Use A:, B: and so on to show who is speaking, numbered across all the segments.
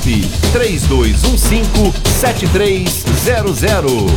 A: 93215-7300.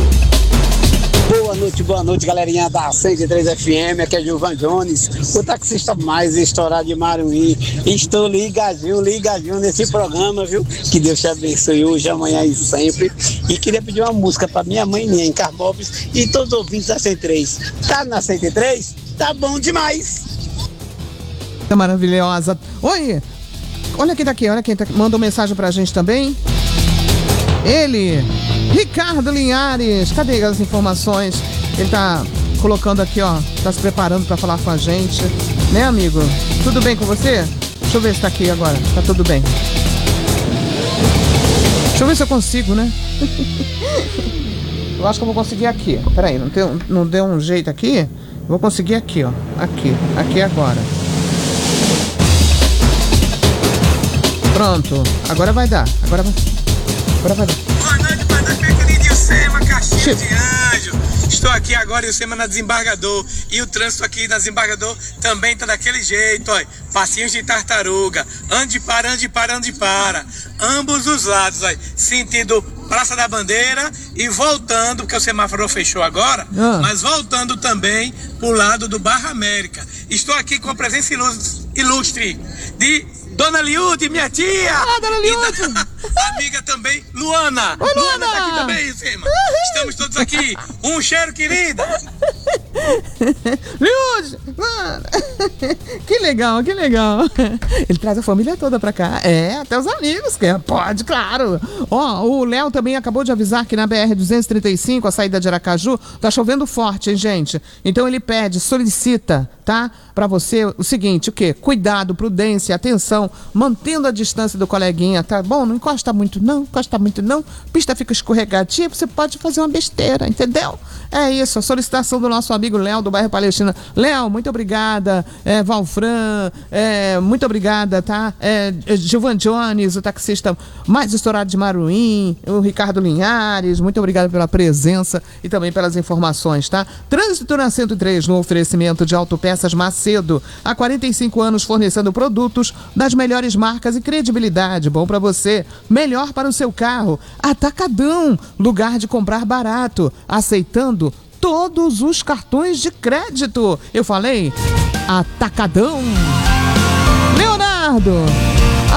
B: Boa noite, galerinha da 103 FM, aqui é Gilvan Jones, o taxista mais estourado de Maruim. Estou ligadinho nesse programa, viu? Que Deus te abençoe hoje, amanhã e sempre. E queria pedir uma música para minha mãe, em Carbópolis, e todos os ouvintes da 103. Tá na 103? Tá bom demais!
C: Tá maravilhosa. Oi! Olha quem tá aqui, mandou mensagem pra gente também. Ele, Ricardo Linhares. Cadê as informações? Ele tá colocando aqui, ó. Tá se preparando pra falar com a gente. Né, amigo? Tudo bem com você? Deixa eu ver se tá aqui agora. Tá tudo bem. Deixa eu ver se eu consigo, né? Eu acho que eu vou conseguir aqui. Peraí, não deu um jeito aqui? Vou conseguir aqui, ó. Aqui agora. Pronto. Agora vai dar. Agora vai dar.
D: Boa noite, meu querido Ilcema, caixinha de anjo. Estou aqui agora, Ilcema, na Desembargador. E o trânsito aqui na Desembargador também tá daquele jeito, ó. Passinhos de tartaruga. Ande para. Ambos os lados, ó. Sentido Praça da Bandeira e voltando, porque o semáforo fechou agora, mas voltando também pro lado do Barra América. Estou aqui com a presença ilustre de Dona Liude, minha tia!
C: Dona Liude!
D: Amiga também, Luana!
C: Oi, Luana!
D: Tá aqui também, Ilcema. Estamos todos aqui. Um cheiro, querida!
C: Liude! Mano. Que legal! Ele traz a família toda pra cá. Até os amigos, pode, claro! Ó, o Léo também acabou de avisar que na BR-235, a saída de Aracaju, tá chovendo forte, hein, gente? Então ele solicita, tá? Pra você o seguinte, o quê? Cuidado, prudência, atenção, mantendo a distância do coleguinha, tá bom? Não encosta muito não. Pista fica escorregadia, você pode fazer uma besteira, entendeu? É isso, a solicitação do nosso amigo Léo, do bairro Palestina. Léo, muito obrigada. Valfran, muito obrigada, tá? Gilvan Jones, o taxista mais estourado de Maruim, o Ricardo Linhares, muito obrigado pela presença e também pelas informações, tá? Trânsito na 103, no oferecimento de Autopeças Macedo. Há 45 anos fornecendo produtos das melhores marcas e credibilidade. Bom pra você, melhor para o seu carro. Atacadão, lugar de comprar barato, aceitando todos os cartões de crédito. Eu falei Atacadão. Leonardo.